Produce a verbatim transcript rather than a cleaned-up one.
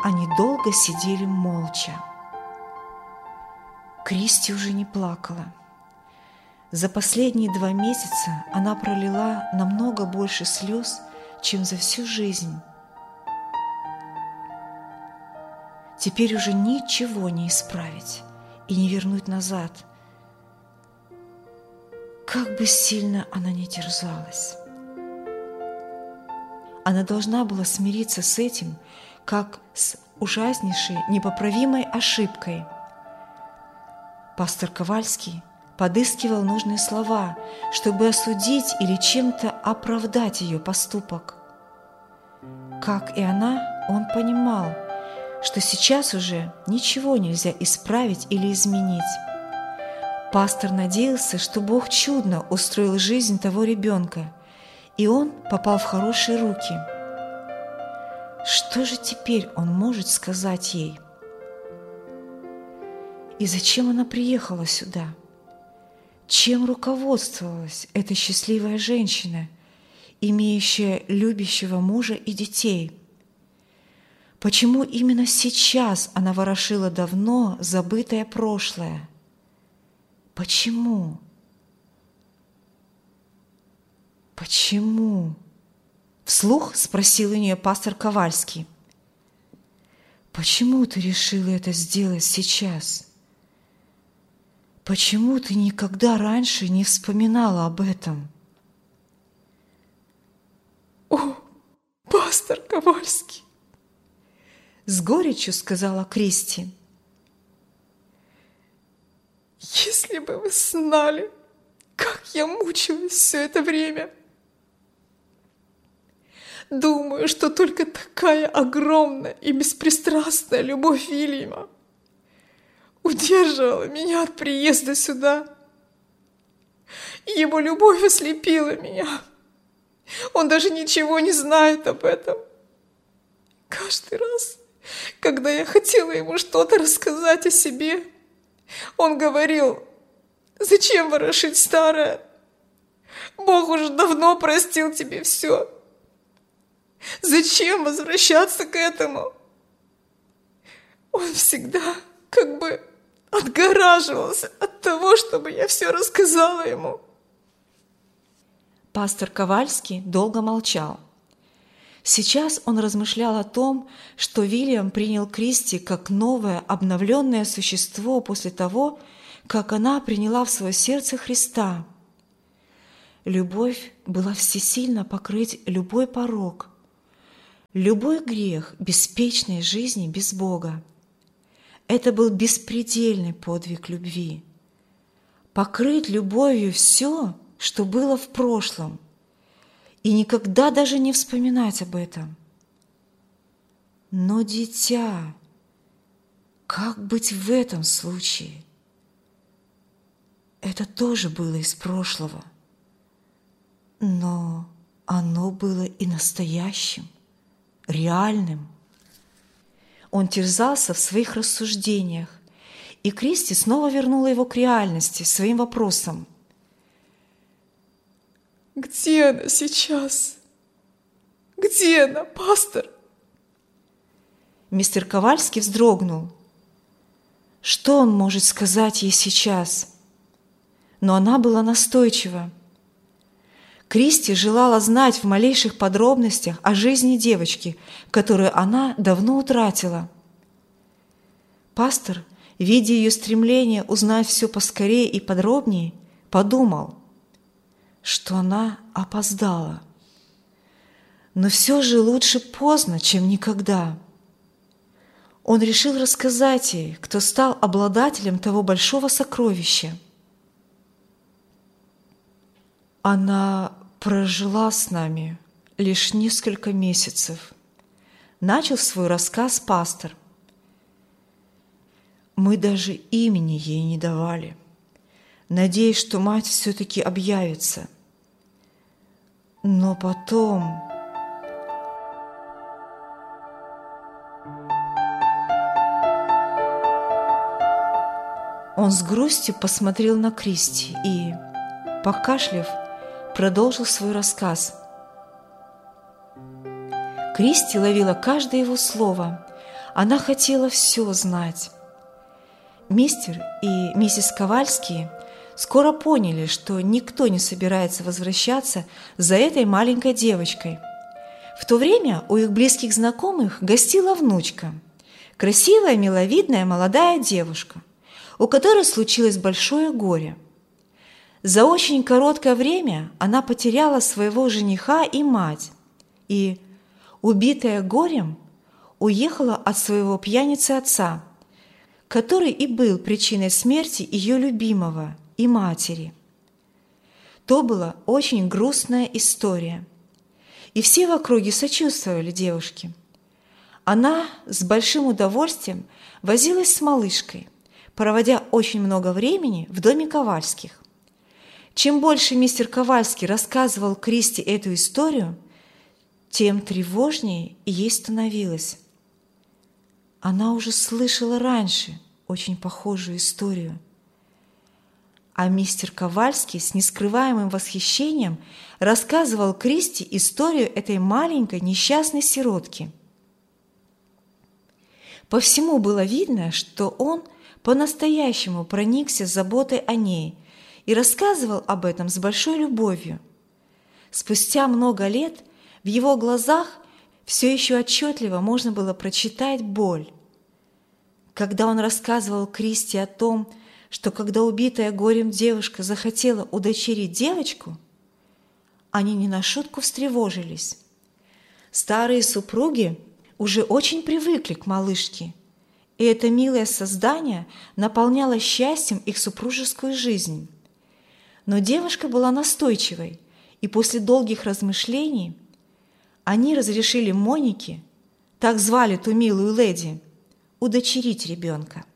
они долго сидели молча. Кристи уже не плакала. За последние два месяца она пролила намного больше слез, чем за всю жизнь. Теперь уже ничего не исправить и не вернуть назад. Как бы сильно она ни терзалась. Она должна была смириться с этим, как с ужаснейшей, непоправимой ошибкой. Пастор Ковальский подыскивал нужные слова, чтобы осудить или чем-то оправдать ее поступок. Как и она, он понимал, что сейчас уже ничего нельзя исправить или изменить. Пастор надеялся, что Бог чудно устроил жизнь того ребенка, и он попал в хорошие руки. Что же теперь он может сказать ей? И зачем она приехала сюда? Чем руководствовалась эта счастливая женщина, имеющая любящего мужа и детей? Почему именно сейчас она ворошила давно забытое прошлое? Почему? Почему? Вслух спросил у нее пастор Ковальский. Почему ты решила это сделать сейчас? Почему ты никогда раньше не вспоминала об этом? О, пастор Ковальский! С горечью сказала Кристи. Если бы вы знали, как я мучилась все это время. Думаю, что только такая огромная и беспристрастная любовь Вильяма удерживала меня от приезда сюда. Его любовь ослепила меня. Он даже ничего не знает об этом. Каждый раз, когда я хотела ему что-то рассказать о себе, он говорил: «Зачем ворошить старое? Бог уже давно простил тебе все. Зачем возвращаться к этому?» Он всегда как бы отгораживался от того, чтобы я все рассказала ему. Пастор Ковальский долго молчал. Сейчас он размышлял о том, что Вильям принял Кристи как новое, обновленное существо после того, как она приняла в свое сердце Христа. Любовь была всесильна покрыть любой порок, любой грех беспечной жизни без Бога. Это был беспредельный подвиг любви. Покрыть любовью все, что было в прошлом, и никогда даже не вспоминать об этом. Но, дитя, как быть в этом случае? Это тоже было из прошлого, но оно было и настоящим, реальным. Он терзался в своих рассуждениях, и Кристи снова вернула его к реальности своим вопросом. Где она сейчас? Где она, пастор? Мистер Ковальский вздрогнул. Что он может сказать ей сейчас? Но она была настойчива. Кристи желала знать в малейших подробностях о жизни девочки, которую она давно утратила. Пастор, видя ее стремление узнать все поскорее и подробнее, подумал, что она опоздала. Но все же лучше поздно, чем никогда. Он решил рассказать ей, кто стал обладателем того большого сокровища. Она прожила с нами лишь несколько месяцев. Начал свой рассказ пастор. Мы даже имени ей не давали, надеясь, что мать все-таки объявится. Но потом... Он с грустью посмотрел на Кристи и, покашляв, продолжил свой рассказ. Кристи ловила каждое его слово. Она хотела все знать. Мистер и миссис Ковальские скоро поняли, что никто не собирается возвращаться за этой маленькой девочкой. В то время у их близких знакомых гостила внучка, красивая, миловидная молодая девушка, у которой случилось большое горе. За очень короткое время она потеряла своего жениха и мать, и, убитая горем, уехала от своего пьяницы отца, который и был причиной смерти ее любимого и матери. То была очень грустная история, и все в округе сочувствовали девушке. Она с большим удовольствием возилась с малышкой, проводя очень много времени в доме Ковальских. Чем больше мистер Ковальский рассказывал Кристи эту историю, тем тревожнее ей становилось. Она уже слышала раньше очень похожую историю. А мистер Ковальский с нескрываемым восхищением рассказывал Кристи историю этой маленькой несчастной сиротки. По всему было видно, что он по-настоящему проникся заботой о ней и рассказывал об этом с большой любовью. Спустя много лет в его глазах все еще отчетливо можно было прочитать боль. Когда он рассказывал Кристи о том, что когда убитая горем девушка захотела удочерить девочку, они не на шутку встревожились. Старые супруги уже очень привыкли к малышке, и это милое создание наполняло счастьем их супружескую жизнь. Но девушка была настойчивой, и после долгих размышлений они разрешили Монике, так звали ту милую леди, удочерить ребенка.